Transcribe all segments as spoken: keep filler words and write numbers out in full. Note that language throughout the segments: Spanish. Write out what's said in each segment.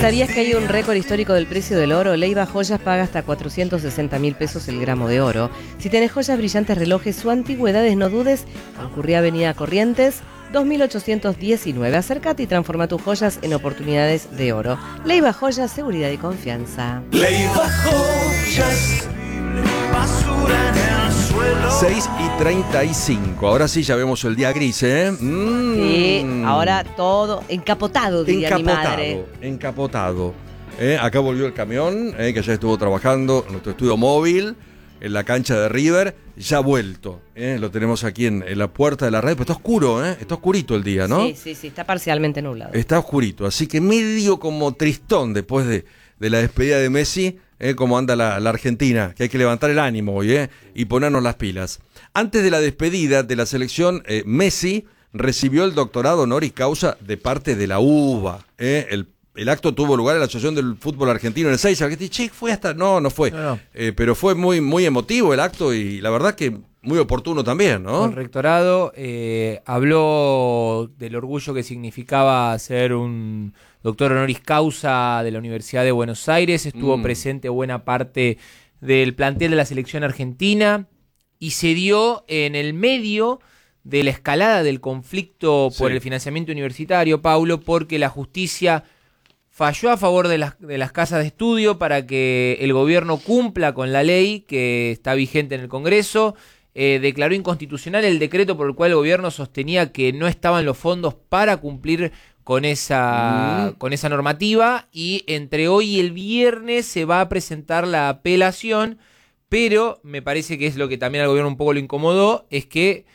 ¿Sabías que hay un récord histórico del precio del oro? Leiva Joyas paga hasta cuatrocientos sesenta mil pesos el gramo de oro. Si tenés joyas, brillantes, relojes o antigüedades, no dudes, concurrí a Avenida Corrientes dos mil ochocientos diecinueve. Acércate y transforma tus joyas en oportunidades de oro. Leiva Joyas, seguridad y confianza. Leiva Joyas, basura en el suelo. seis y treinta y cinco. Ahora sí ya vemos el día gris, ¿eh? Mm. Sí, ahora todo encapotado, diría encapotado, mi madre. Encapotado. Eh, acá volvió el camión, eh, que ya estuvo trabajando en nuestro estudio móvil, en la cancha de River, ya ha vuelto. Eh, lo tenemos aquí en, en la puerta de la radio, pero está oscuro, ¿eh? Está oscurito el día, ¿no? Sí, sí, sí, está parcialmente nublado. Está oscurito, así que medio como tristón después de, de la despedida de Messi, eh, como anda la, la Argentina, que hay que levantar el ánimo hoy, eh, y ponernos las pilas. Antes de la despedida de la selección, eh, Messi recibió el doctorado honoris causa de parte de la U B A. Eh, el, el acto tuvo lugar en la Asociación del Fútbol Argentino en el seis. Che, fue hasta... No, no fue. No, no. Eh, pero fue muy, muy emotivo el acto y la verdad que muy oportuno también, ¿no? El rectorado eh, habló del orgullo que significaba ser un doctor honoris causa de la Universidad de Buenos Aires. Estuvo mm. presente buena parte del plantel de la selección argentina y se dio en el medio de la escalada del conflicto por sí. el financiamiento universitario, Paulo, porque la justicia falló a favor de las, de las casas de estudio para que el gobierno cumpla con la ley que está vigente en el Congreso. Eh, declaró inconstitucional el decreto por el cual el gobierno sostenía que no estaban los fondos para cumplir con esa, mm. con esa normativa, y entre hoy y el viernes se va a presentar la apelación, pero me parece que es lo que también al gobierno un poco lo incomodó, es que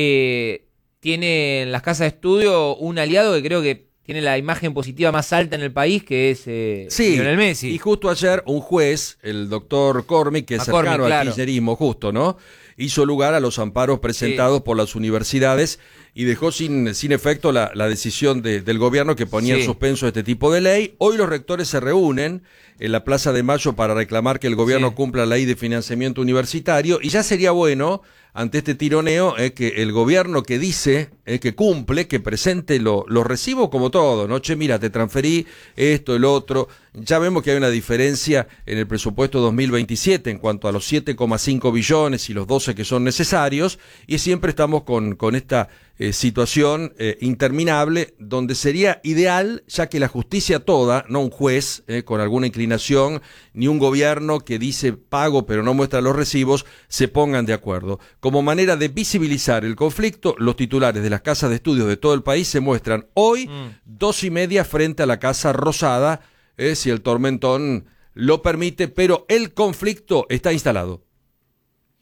eh, tiene en las casas de estudio un aliado que creo que tiene la imagen positiva más alta en el país, que es eh, sí, Lionel Messi. Y justo ayer un juez, el doctor Cormick, que es cercano Cormick, claro. al kirchnerismo, justo, ¿no? Hizo lugar a los amparos presentados sí. por las universidades y dejó sin, sin efecto la, la decisión de, del gobierno que ponía sí. en suspenso este tipo de ley. Hoy los rectores se reúnen en la Plaza de Mayo para reclamar que el gobierno sí. cumpla la ley de financiamiento universitario, y ya sería bueno, ante este tironeo, eh, que el gobierno que dice eh, que cumple, que presente lo, los recibos como todo, ¿no? Che, mira, te transferí esto, el otro. Ya vemos que hay una diferencia en el presupuesto dos mil veintisiete en cuanto a los siete coma cinco billones y los doce que son necesarios, y siempre estamos con, con esta eh, situación eh, interminable, donde sería ideal, ya que la justicia toda, no un juez eh, con alguna inclinación, ni un gobierno que dice pago pero no muestra los recibos, se pongan de acuerdo. Como manera de visibilizar el conflicto, los titulares de las casas de estudios de todo el país se muestran hoy, mm. dos y media, frente a la Casa Rosada, eh, si el tormentón lo permite, pero el conflicto está instalado.